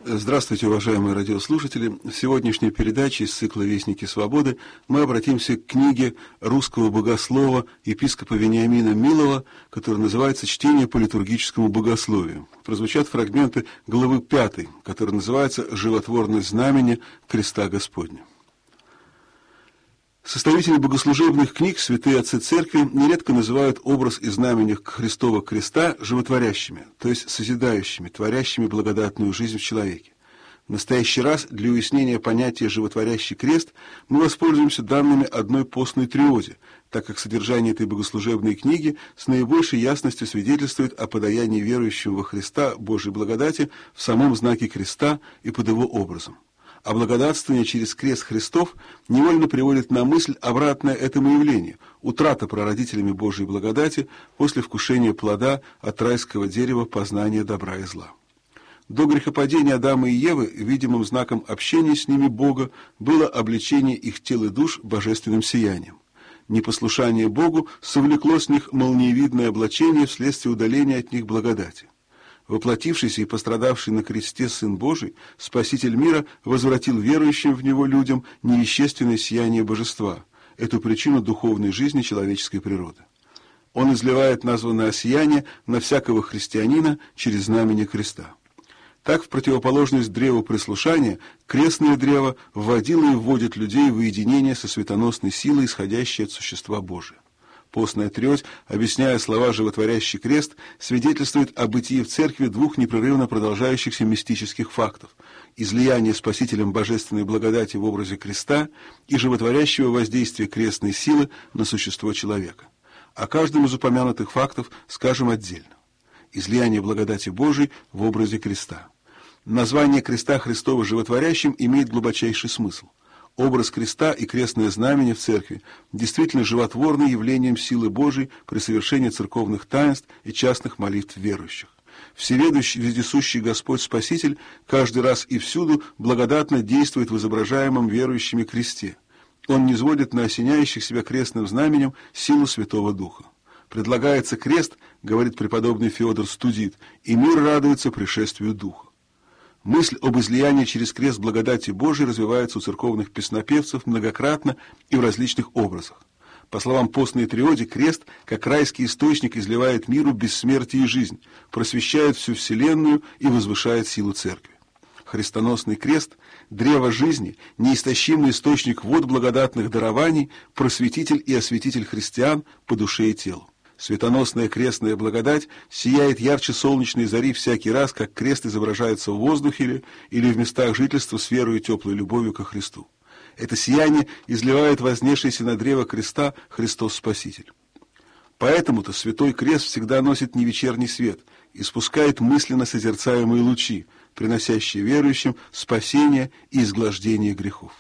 Здравствуйте, уважаемые радиослушатели. В сегодняшней передаче из цикла «Вестники свободы» мы обратимся к книге русского богослова епископа Вениамина Милова, которая называется «Чтение по литургическому богословию». Прозвучат фрагменты главы 5, которая называется «Животворное знамение креста Господня». Составители богослужебных книг, святые отцы церкви, нередко называют образ и знамения Христова креста животворящими, то есть созидающими, творящими благодатную жизнь в человеке. В настоящий раз для уяснения понятия «животворящий крест» мы воспользуемся данными одной постной триоде, так как содержание этой богослужебной книги с наибольшей ясностью свидетельствует о подаянии верующего во Христа Божьей благодати в самом знаке креста и под его образом. А благодатствование через крест Христов невольно приводит на мысль обратное этому явлению – утрата прародителями Божьей благодати после вкушения плода от райского дерева познания добра и зла. До грехопадения Адама и Евы видимым знаком общения с ними Бога было облечение их тел и душ божественным сиянием. Непослушание Богу совлекло с них молниевидное облачение вследствие удаления от них благодати. Воплотившийся и пострадавший на кресте Сын Божий, Спаситель мира, возвратил верующим в Него людям невещественное сияние божества, эту причину духовной жизни человеческой природы. Он изливает названное сияние на всякого христианина через знамение креста. Так, в противоположность древу прислушания, крестное древо вводило и вводит людей в единение со светоносной силой, исходящей от существа Божия. Постная триодь, объясняя слова «животворящий крест», свидетельствует о бытии в церкви двух непрерывно продолжающихся мистических фактов – излияние Спасителем божественной благодати в образе креста и животворящего воздействия крестной силы на существо человека. О каждом из упомянутых фактов скажем отдельно. Излияние благодати Божией в образе креста. Название креста Христова животворящим имеет глубочайший смысл. Образ креста и крестное знамение в церкви действительно животворны явлением силы Божией при совершении церковных таинств и частных молитв верующих. Всеведущий, вездесущий Господь Спаситель каждый раз и всюду благодатно действует в изображаемом верующими кресте. Он низводит на осеняющих себя крестным знаменем силу Святого Духа. Предлагается крест, говорит преподобный Феодор Студит, и мир радуется пришествию Духа. Мысль об излиянии через крест благодати Божией развивается у церковных песнопевцев многократно и в различных образах. По словам постной триоди, крест, как райский источник, изливает миру бессмертие и жизнь, просвещает всю вселенную и возвышает силу церкви. Христоносный крест – древо жизни, неистощимый источник вод благодатных дарований, просветитель и осветитель христиан по душе и телу. Светоносная крестная благодать сияет ярче солнечной зари всякий раз, как крест изображается в воздухе или в местах жительства с верой и теплой любовью ко Христу. Это сияние изливает вознесшийся на древо креста Христос Спаситель. Поэтому-то святой крест всегда носит не вечерний свет, испускает мысленно созерцаемые лучи, приносящие верующим спасение и изглаждение грехов.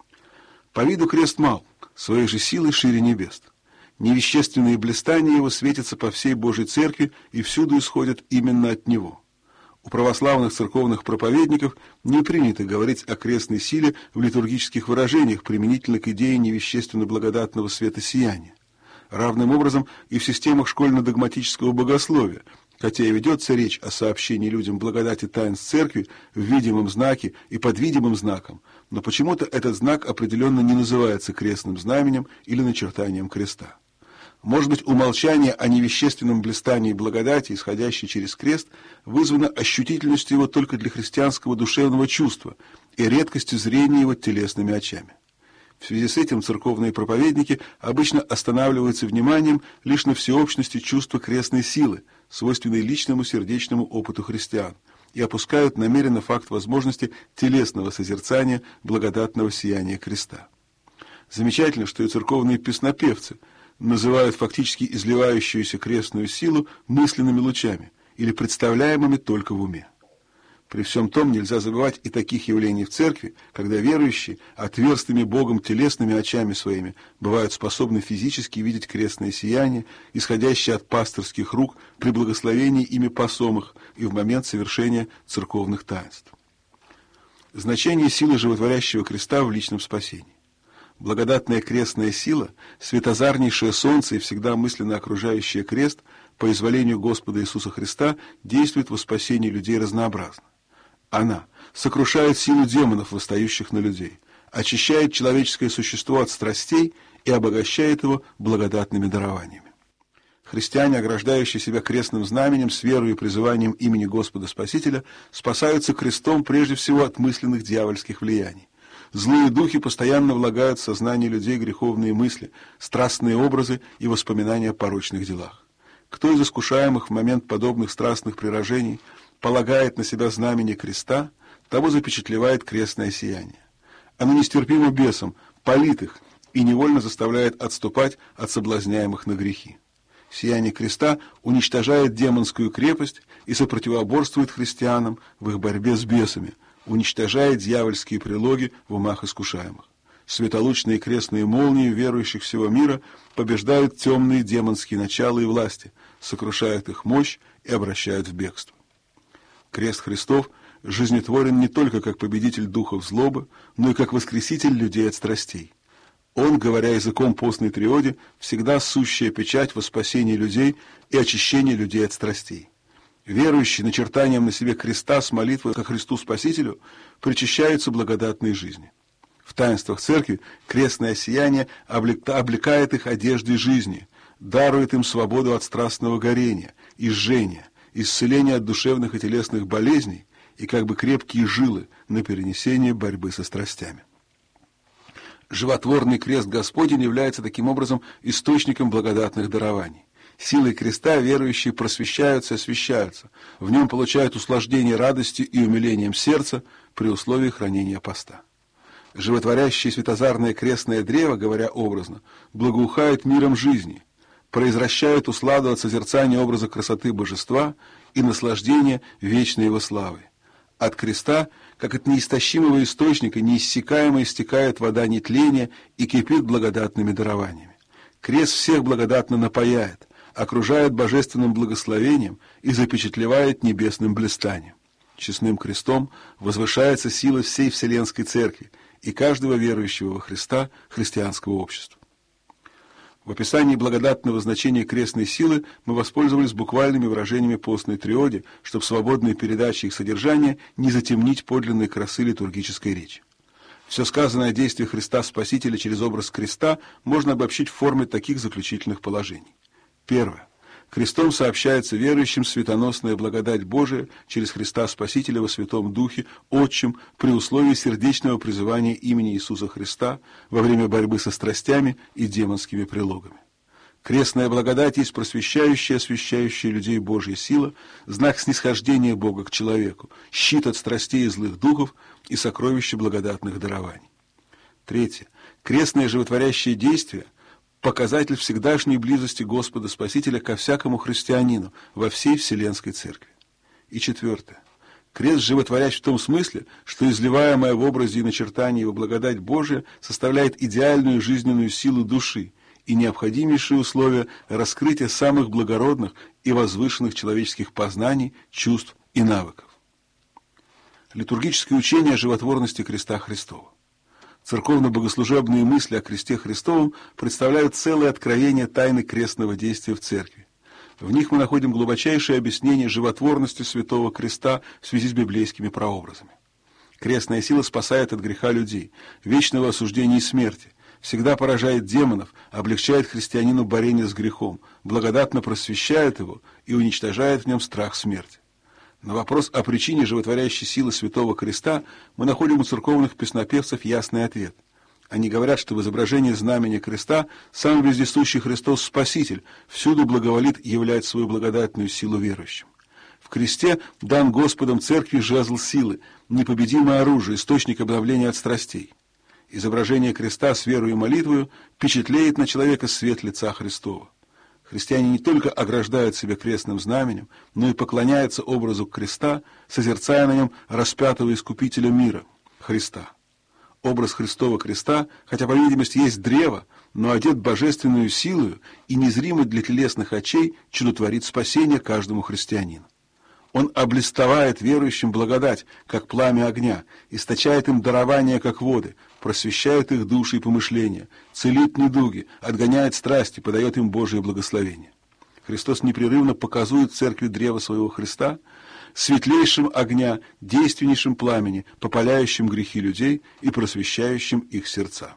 По виду крест мал, своей же силой шире небес. Невещественные блистания его светятся по всей Божьей Церкви и всюду исходят именно от него. У православных церковных проповедников не принято говорить о крестной силе в литургических выражениях применительно к идее невещественно-благодатного света сияния. Равным образом и в системах школьно-догматического богословия, хотя и ведется речь о сообщении людям благодати таинств Церкви в видимом знаке и под видимым знаком, но почему-то этот знак определенно не называется крестным знаменем или начертанием креста. Может быть, умолчание о невещественном блистании благодати, исходящей через крест, вызвано ощутительностью его только для христианского душевного чувства и редкостью зрения его телесными очами. В связи с этим церковные проповедники обычно останавливаются вниманием лишь на всеобщности чувства крестной силы, свойственной личному сердечному опыту христиан, и опускают намеренно факт возможности телесного созерцания благодатного сияния креста. Замечательно, что и церковные песнопевцы называют фактически изливающуюся крестную силу мысленными лучами или представляемыми только в уме. При всем том нельзя забывать и таких явлений в церкви, когда верующие, отверстыми Богом телесными очами своими, бывают способны физически видеть крестное сияние, исходящее от пасторских рук при благословении ими посомых и в момент совершения церковных таинств. Значение силы животворящего креста в личном спасении. Благодатная крестная сила, светозарнейшее солнце и всегда мысленно окружающее крест, по изволению Господа Иисуса Христа, действует во спасении людей разнообразно. Она сокрушает силу демонов, восстающих на людей, очищает человеческое существо от страстей и обогащает его благодатными дарованиями. Христиане, ограждающие себя крестным знаменем, с верой и призыванием имени Господа Спасителя, спасаются крестом прежде всего от мысленных дьявольских влияний. Злые духи постоянно влагают в сознание людей греховные мысли, страстные образы и воспоминания о порочных делах. Кто из искушаемых в момент подобных страстных приражений полагает на себя знамение креста, того запечатлевает крестное сияние. Оно нестерпимо бесам, палит их и невольно заставляет отступать от соблазняемых на грехи. Сияние креста уничтожает демонскую крепость и сопротивоборствует христианам в их борьбе с бесами, уничтожает дьявольские прилоги в умах искушаемых. Светолучные крестные молнии верующих всего мира побеждают темные демонские начала и власти, сокрушают их мощь и обращают в бегство. Крест Христов жизнетворен не только как победитель духов злобы, но и как воскреситель людей от страстей. Он, говоря языком постной триоде, всегда сущая печать во спасении людей и очищении людей от страстей. Верующий начертанием на себе креста с молитвой ко Христу Спасителю причащаются благодатной жизни. В таинствах Церкви крестное сияние облекает их одеждой жизни, дарует им свободу от страстного горения и жжения, исцеление от душевных и телесных болезней и как бы крепкие жилы на перенесение борьбы со страстями. Животворный крест Господень является таким образом источником благодатных дарований. Силой креста верующие просвещаются и освящаются, в нем получают услаждение радостью и умилением сердца при условии хранения поста. Животворящее светозарное крестное древо, говоря образно, благоухает миром жизни, произвращает усладу от созерцания образа красоты божества и наслаждения вечной его славы. От креста, как от неистощимого источника, неиссякаемо истекает вода нетления и кипит благодатными дарованиями. Крест всех благодатно напояет, окружает божественным благословением и запечатлевает небесным блистанием. Честным крестом возвышается сила всей Вселенской Церкви и каждого верующего во Христа христианского общества. В описании благодатного значения крестной силы мы воспользовались буквальными выражениями постной триоде, чтобы свободной передачей их содержания не затемнить подлинной красы литургической речи. Все сказанное о действии Христа Спасителя через образ креста можно обобщить в форме таких заключительных положений. Первое. Крестом сообщается верующим светоносная благодать Божия через Христа Спасителя во Святом Духе, Отчим, при условии сердечного призывания имени Иисуса Христа во время борьбы со страстями и демонскими прилогами. Крестная благодать есть просвещающая и освящающая людей Божья сила, знак снисхождения Бога к человеку, щит от страстей и злых духов и сокровище благодатных дарований. Третье. Крестное животворящее действие – показатель всегдашней близости Господа Спасителя ко всякому христианину во всей Вселенской Церкви. И четвертое. Крест животворящ в том смысле, что изливаемая в образе и начертании его благодать Божия составляет идеальную жизненную силу души и необходимейшие условия раскрытия самых благородных и возвышенных человеческих познаний, чувств и навыков. Литургическое учение о животворности креста Христова. Церковно-богослужебные мысли о кресте Христовом представляют целое откровение тайны крестного действия в Церкви. В них мы находим глубочайшее объяснение животворности Святого Креста в связи с библейскими прообразами. Крестная сила спасает от греха людей, вечного осуждения и смерти, всегда поражает демонов, облегчает христианину борение с грехом, благодатно просвещает его и уничтожает в нем страх смерти. На вопрос о причине животворящей силы Святого Креста мы находим у церковных песнопевцев ясный ответ. Они говорят, что в изображении знамения креста сам вездесущий Христос Спаситель всюду благоволит являть свою благодатную силу верующим. В кресте дан Господом Церкви жезл силы, непобедимое оружие, источник обновления от страстей. Изображение креста с верою и молитвою впечатляет на человека свет лица Христова. Христиане не только ограждают себя крестным знаменем, но и поклоняются образу креста, созерцая на нем распятого Искупителя мира, Христа. Образ Христова креста, хотя, по видимости, есть древо, но одет божественную силою и незримо для телесных очей чудотворит спасение каждому христианину. Он облистовает верующим благодать, как пламя огня, источает им дарования, как воды, просвещает их души и помышления, целит недуги, отгоняет страсти, подает им Божие благословение. Христос непрерывно показует в церкви древо своего Христа, светлейшим огня, действеннейшим пламени, попаляющим грехи людей и просвещающим их сердца.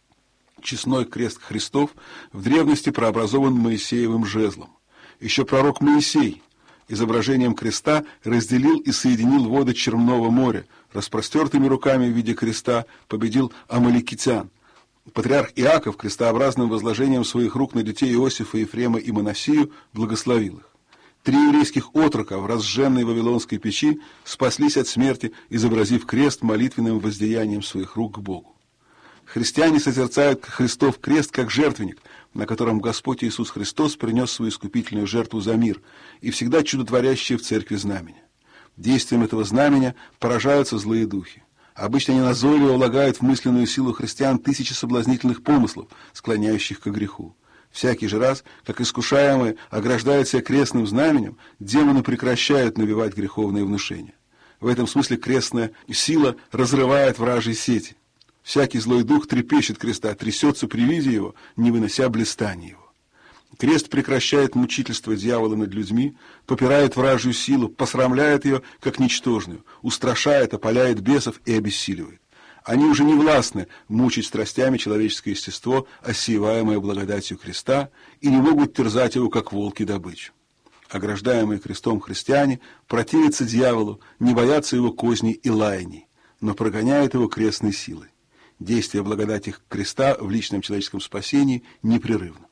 Честной крест Христов в древности прообразован Моисеевым жезлом. Еще пророк Моисей изображением креста разделил и соединил воды Черного моря, распростертыми руками в виде креста победил амаликитян. Патриарх Иаков крестообразным возложением своих рук на детей Иосифа, Ефрема и Манасию благословил их. 3 еврейских отрока в разжженной вавилонской печи спаслись от смерти, изобразив крест молитвенным воздеянием своих рук к Богу. Христиане созерцают Христов крест как жертвенник, на котором Господь Иисус Христос принес свою искупительную жертву за мир, и всегда чудотворящее в церкви знамение. Действием этого знамения поражаются злые духи. Обычно они назойливо влагают в мысленную силу христиан тысячи соблазнительных помыслов, склоняющих к греху. Всякий же раз, как искушаемые ограждают себя крестным знаменем, демоны прекращают навевать греховные внушения. В этом смысле крестная сила разрывает вражьи сети. Всякий злой дух трепещет креста, трясется при виде его, не вынося блистания его. Крест прекращает мучительство дьявола над людьми, попирает вражью силу, посрамляет ее, как ничтожную, устрашает, опаляет бесов и обессиливает. Они уже не властны мучить страстями человеческое естество, осеиваемое благодатью креста, и не могут терзать его, как волки, добычу. Ограждаемые крестом христиане противятся дьяволу, не боятся его козней и лаяний, но прогоняют его крестной силой. Действие благодати креста в личном человеческом спасении непрерывно.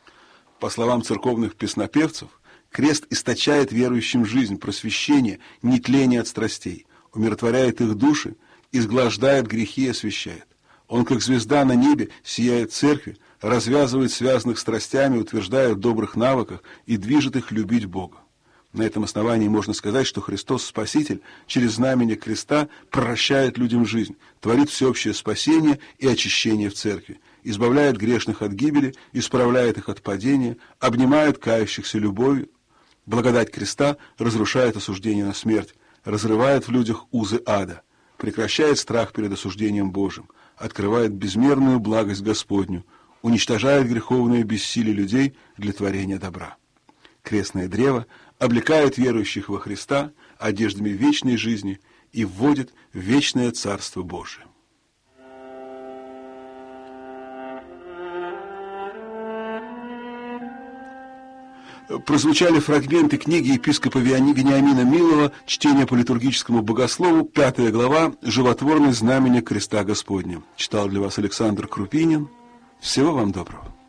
По словам церковных песнопевцев, крест источает верующим жизнь, просвещение, нетление от страстей, умиротворяет их души, изглаждает грехи и освящает. Он, как звезда на небе, сияет в церкви, развязывает связанных страстями, утверждая в добрых навыках и движет их любить Бога. На этом основании можно сказать, что Христос Спаситель через знамение креста прощает людям жизнь, творит всеобщее спасение и очищение в церкви, избавляет грешных от гибели, исправляет их от падения, обнимает кающихся любовью. Благодать креста разрушает осуждение на смерть, разрывает в людях узы ада, прекращает страх перед осуждением Божьим, открывает безмерную благость Господню, уничтожает греховное бессилие людей для творения добра. Крестное древо облекает верующих во Христа одеждами вечной жизни и вводит в вечное Царство Божие. Прозвучали фрагменты книги епископа Вениамина Милова «Чтение по литургическому богослову», 5 глава «Животворное знамение креста Господня». Читал для вас Александр Крупинин. Всего вам доброго.